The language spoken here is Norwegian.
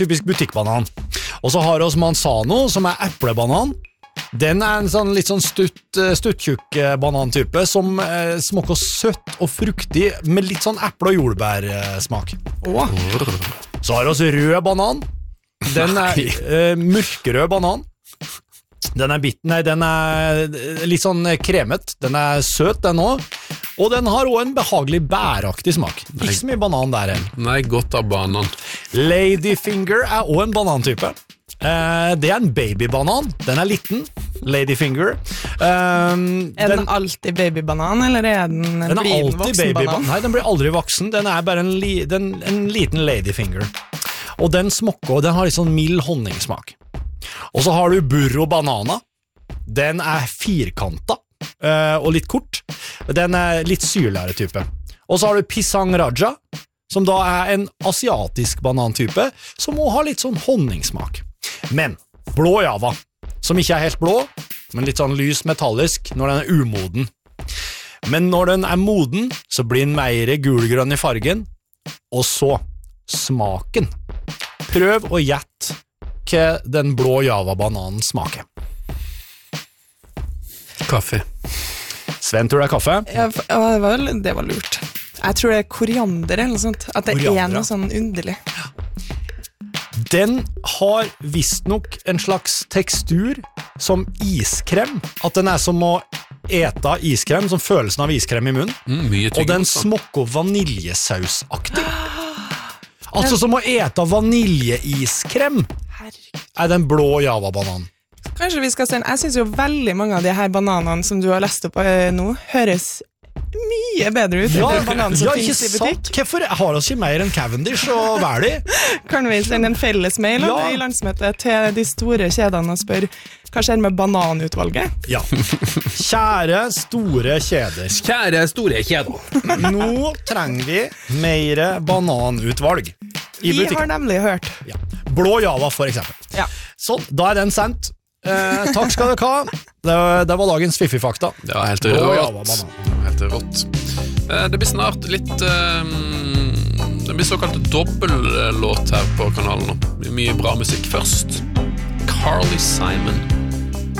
typisk butikkbanan. Og så har vi Manzano, som eplebanan. Den en sånn litt sånn stuttjukk banantype som smaker søtt og fruktig med litt sånn eple- og jordbærsmak. Så har vi rød banan. Den mørkerød banan. Den den litt sånn kremet. Den søt, den også. Og den har også en behagelig bæraktig smak. Ikke så mye banan der heller. Nei, godt av banan. Ladyfinger også en banantype. Det en babybanan. Den liten. Ladyfinger. Den alltid babybanan, eller den blir en voksen banan? Nei, den blir aldri voksen. Den bare en liten ladyfinger. Og den smaker, den har litt sånn mild honningsmak. Og så har du burro banana. Den firkanta og litt kort. Den litt syrligere type. Og så har du pisang raja, som da en asiatisk banantype, som også har litt sånn honningsmak. Men blå java, som ikke helt blå, men litt sånn lys metallisk når den umoden. Men når den moden, så blir den mer gulgrønn i fargen. Og så smaken. Prøv å gjette hva den blå java-bananen smaker. Kaffe. Sven, tror du det kaffe? Ja, det var lurt. Jeg tror det koriander eller noe sånt. At det noe sånn underlig. Den har visstnok en slags tekstur som iskrem. At den som å ete iskrem, som følelsen av iskrem i munnen. Og den smaker vaniljesausaktig. Altså som å ete vaniljeiskrem. Den blå java-bananen. Kanskje vi skal se jeg synes jo veldig mange av de her bananene som du har lest opp nå, høres mye bedre ut enn bananen som finnes i butikk. Hvorfor har vi ikke mer enn Cavendish og Valley? Kan vi sende en felles mail i landsmøtet til de store kjedene og spørre hva skjer med bananutvalget? Ja. Kjære store kjeder. Kjære store kjeder. Nå trenger vi mer bananutvalg i butikken. Vi har nemlig hørt. Ja. Blå java for eksempel. Ja. Så da den sendt. Takk skal dere ha. Det var dagens Fifi-fakta. Ja, helt rått. Det blir snart litt det blir såkalt dobbeltlåt her på kanalen nå. Det blir mye bra musikk først. Carly Simon